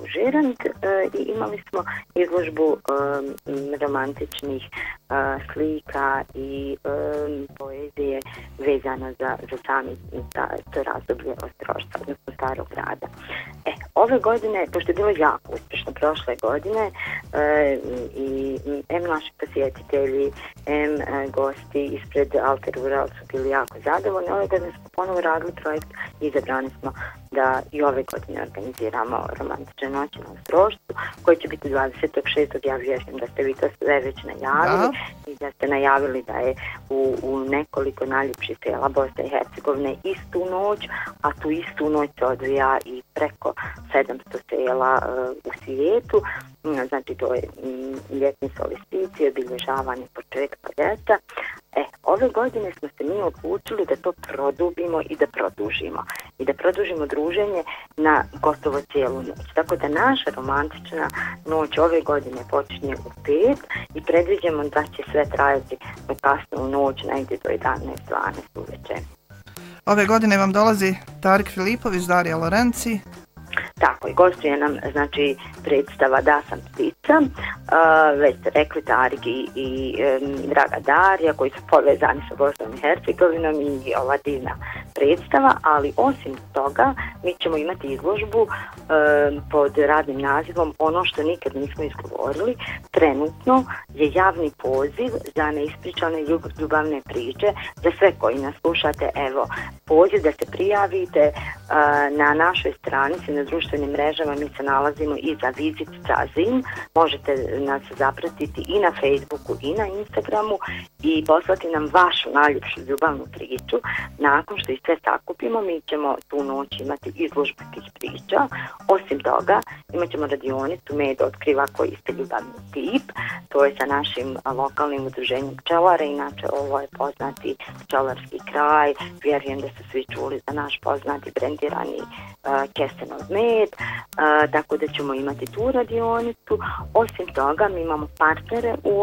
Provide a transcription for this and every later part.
Žirant i imali smo izložbu romantičnih slika i poezije vezano za sami to razdoblje Ostrožca, odnosno Starog grada. Ove godine, pošto je bilo jako uspješno prošle godine, i naši posjetitelji, gosti ispred Alter Rural su bili jako zadovoljni. Ove godine smo ponovo radili projekt i izabrani smo da i ove godine organiziramo romantične noći na Ostrožcu, koji će biti 26. Ja vjerujem da ste vi to sve već najavili i da ste najavili da je u nekoliko najljepših sela Bosne i Hercegovine istu noć, a tu istu noć se odvija i preko 700 sela u svijetu. Znači to je ljetni solstici, obilježavanje početka ljeta. Ove godine smo se mi odlučili da to produbimo i da produžimo druženje na gotovo cijelu noć. Tako da naša romantična noć ove godine počinje u 5 i predviđamo da će sve trajati do kasno u noć, negdje do 11-12 uveče. Ove godine vam dolazi Tarik Filipović, Darija Lorenci. Tako, i gostuje nam, znači, predstava Da sam ptica, već ste rekli Tarik i draga Darija, koji su povezani sa Bosnom i Hercegovinom i ova divna predstava, ali osim toga mi ćemo imati izložbu pod radnim nazivom Ono što nikad nismo izgovorili. Trenutno je javni poziv za neispričane ljubavne priče, za sve koji nas slušate, evo, poziv da se prijavite na našoj stranici, na društvenim mrežama, mi se nalazimo i za Visit Cazin, možete nas zapratiti i na Facebooku i na Instagramu i poslati nam vašu najljepšu ljubavnu priču. Nakon što ih sve sakupimo, mi ćemo tu noć imati izložbu tih priča. Osim toga, imat ćemo radionicu Med otkriva koji ste ljubavni tip, to je sa našim lokalnim udruženjem pčelara, inače ovo je poznati pčelarski kraj, vjerujem da su svi čuli za naš poznati brendirani kestenov med, tako da ćemo imati tu radionicu. Osim toga, mi imamo partnere u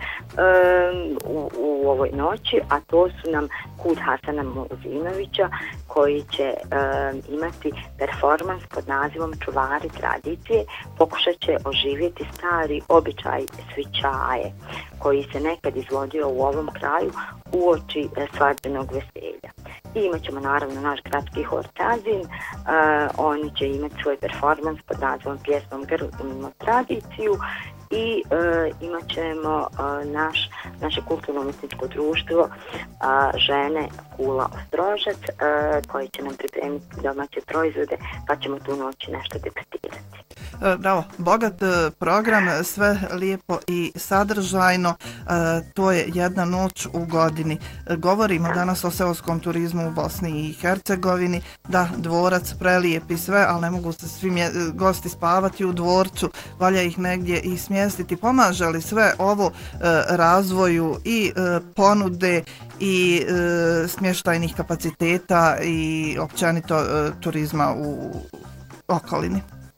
ovoj noći, a to su nam Kud Hasana Muzinovića, koji će imati performans pod nazivom Čuvari tradicije. Pokušat će oživjeti stari običaj svićaje, koji se nekad izvodio u ovom kraju uoči svadbenog veselja. I imat ćemo naravno naš gradski hor Cazin, oni će imati svoj performans pod nazivom Pjesmom grlimo tradiciju i imat ćemo naše kulturno-umjetničko društvo Žene Kula Ostrožac, koji će nam pripremiti domaće proizvode, pa ćemo tu noći nešto degustirati. Bravo, bogat program, sve lijepo i sadržajno, to je jedna noć u godini. Govorimo danas o seoskom turizmu u Bosni i Hercegovini, da dvorac prelijep i sve, ali ne mogu se svi gosti spavati u dvorcu, valja ih negdje i smjestiti. Pomaže li sve ovo razvoju i ponude i smještajnih kapaciteta i općenito turizma u okolini?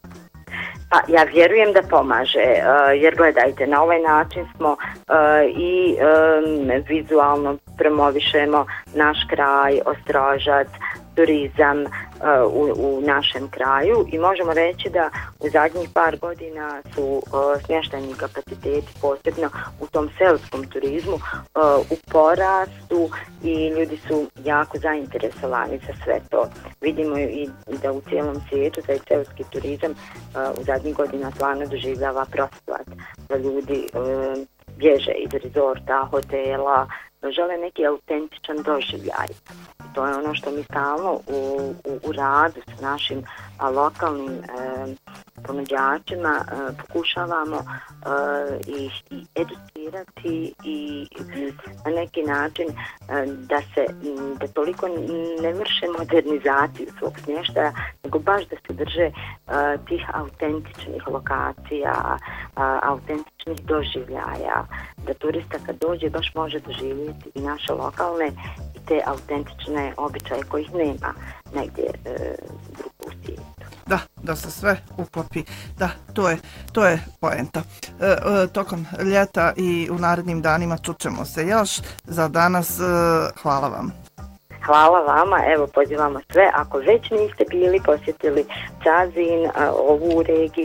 Ja vjerujem da pomaže, jer gledajte, na ovaj način smo i vizualno promovišemo naš kraj, Ostrožac, turizam u našem kraju i možemo reći da u zadnjih par godina su smještajni kapaciteti, posebno u tom selskom turizmu, u porastu i ljudi su jako zainteresovani za sve to. Vidimo i da u cijelom svijetu taj selski turizam u zadnjih godina stvarno doživljava procvat, da ljudi bježe iz rezorta, hotela, žele neki autentičan doživljaj. To je ono što mi stalno u radu s našim lokalnim ponuđačima pokušavamo i educirati i na neki način da toliko ne vrše modernizaciju svog smještaja, nego baš da se drže tih autentičnih lokacija, autentičnih doživljaja, da turista kad dođe baš može doživjeti i naše lokalne i te autentične običaje kojih nema negdje drugo u svijetu. Da se sve uklopi. Da, to je poenta. Tokom ljeta i u narednim danima čućemo se još. Za danas hvala vam. Hvala vama, evo pozivamo sve, ako već niste bili, posjetili Cazin, ovu regiju,